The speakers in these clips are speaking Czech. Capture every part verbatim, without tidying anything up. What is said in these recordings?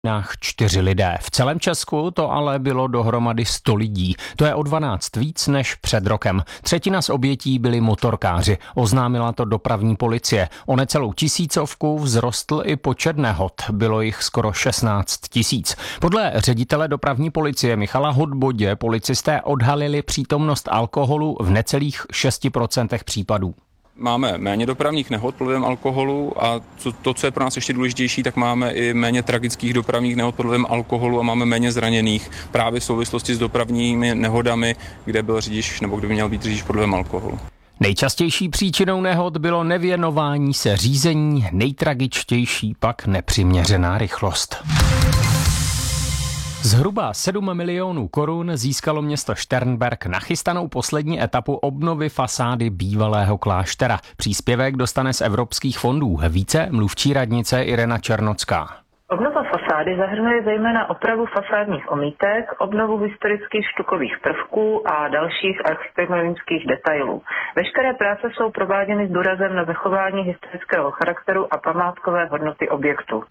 čtyři lidé. V celém Česku to ale bylo dohromady sto lidí. To je o dvanáct víc než před rokem. Třetina z obětí byli motorkáři. Oznámila to dopravní policie. O necelou tisícovku vzrostl i počet nehod. Bylo jich skoro šestnáct tisíc. Podle ředitele dopravní policie Michala Hodbodě policisté odhalili přítomnost alkoholu v necelých šesti procentech případů. Máme méně dopravních nehod pod vlivem alkoholu a co, to, co je pro nás ještě důležitější, tak máme i méně tragických dopravních nehod pod vlivem alkoholu a máme méně zraněných právě v souvislosti s dopravními nehodami, kde byl řidič nebo kde by měl být řidič pod vlivem alkoholu. Nejčastější příčinou nehod bylo nevěnování se řízení, nejtragičtější pak nepřiměřená rychlost. Zhruba sedm milionů korun získalo město Šternberk na chystanou poslední etapu obnovy fasády bývalého kláštera. Příspěvek dostane z evropských fondů. Více mluvčí radnice Irena Černocká. Obnova fasády zahrnuje zejména opravu fasádních omítek, obnovu historických štukových prvků a dalších architektonických detailů. Veškeré práce jsou prováděny s důrazem na zachování historického charakteru a památkové hodnoty objektu.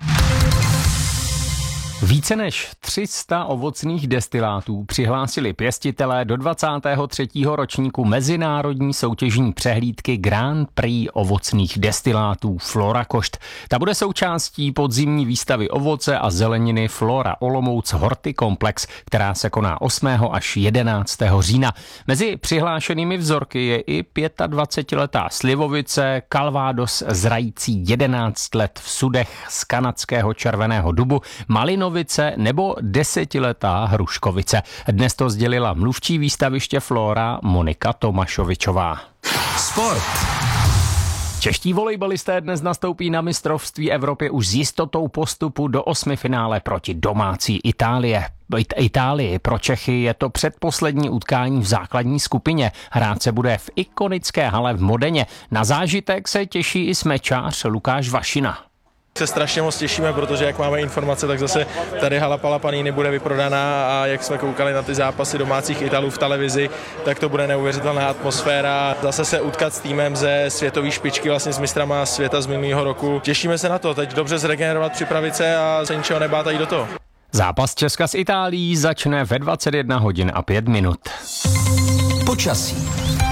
Více než tři sta ovocných destilátů přihlásili pěstitelé do dvacátého třetího ročníku mezinárodní soutěžní přehlídky Grand Prix ovocných destilátů Flora Košt. Ta bude součástí podzimní výstavy ovoce a zeleniny Flora Olomouc Hortikomplex, která se koná osmého až jedenáctého října. Mezi přihlášenými vzorky je i dvacetiletá slivovice Calvados zrající jedenáct let v sudech z kanadského červeného dubu, malino nebo desetiletá hruškovice. Dnes to sdělila mluvčí výstaviště Flora Monika Tomašovičová. Sport. Čeští volejbalisté dnes nastoupí na mistrovství Evropy už s jistotou postupu do osmifinále proti domácí Itálie. Itálii. Pro Čechy je to předposlední utkání v základní skupině. Hrát se bude v ikonické hale v Modeně. Na zážitek se těší i smečář Lukáš Vašina. Se strašně moc těšíme, protože jak máme informace, tak zase tady hala Palapanini bude vyprodaná a jak jsme koukali na ty zápasy domácích Italů v televizi, tak to bude neuvěřitelná atmosféra. Zase se utkat s týmem ze světové špičky, vlastně s mistrama světa z minulého roku. Těšíme se na to, teď dobře zregenerovat, připravit se a se ničeho nebát a jít do toho. Zápas Česka s Itálií začne ve dvacet jedna hodin a pět minut. Počasí.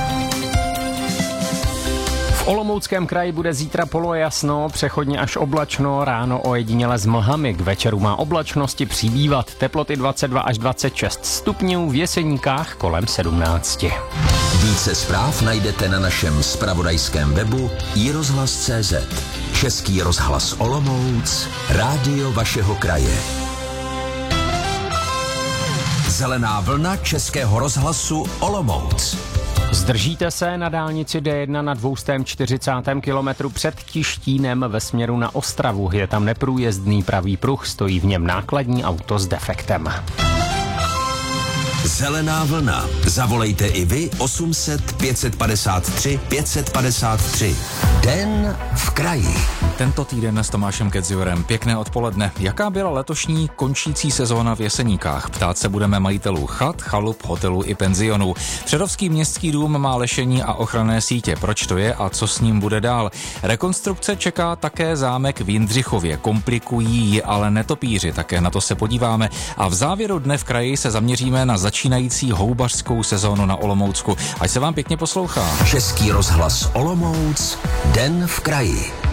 V Olomouckém kraji bude zítra polojasno, přechodně až oblačno, ráno ojediněle s mlhami. K večeru má oblačnosti přibývat, teploty dvacet dva až dvacet šest stupňů, v Jeseníkách kolem sedmnáct. Více zpráv najdete na našem zpravodajském webu i rozhlas tečka cé zet. Český rozhlas Olomouc, rádio vašeho kraje. Zelená vlna Českého rozhlasu Olomouc. Zdržíte se na dálnici D jedna na dvě stě čtyřicátém kilometru před Tištínem ve směru na Ostravu. Je tam neprůjezdný pravý pruh, stojí v něm nákladní auto s defektem. Zelená vlna. Zavolejte i vy osm set pět set padesát tři pět set padesát tři. Den v kraji. Tento týden s Tomášem Kedziorem. Pěkné odpoledne. Jaká byla letošní končící sezóna v Jeseníkách? Ptát se budeme majitelů chat, chalup, hotelů i penzionů. Přerovský městský dům má lešení a ochranné sítě. Proč to je a co s ním bude dál? Rekonstrukce čeká také zámek v Jindřichově. Komplikují ji ale netopíři, také na to se podíváme. A v závěru dne v kraji se zaměříme na začínající houbařskou sezónu na Olomoucku. Ať se vám pěkně poslouchá. Český rozhlas Olomouc, Den v kraji.